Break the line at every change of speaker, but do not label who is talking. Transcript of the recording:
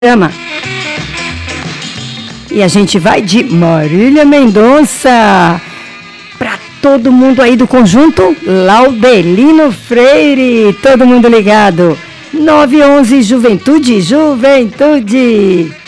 programa. E a gente vai de Marília Mendonça para todo mundo aí do conjunto Laudelino Freire. Todo mundo ligado. 911 Juventude, Juventude.